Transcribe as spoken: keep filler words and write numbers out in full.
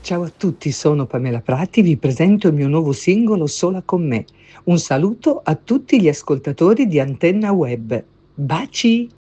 Ciao a tutti, sono Pamela Prati, vi presento il mio nuovo singolo "Sola con me". Un saluto a tutti gli ascoltatori di Antenna Web. Baci!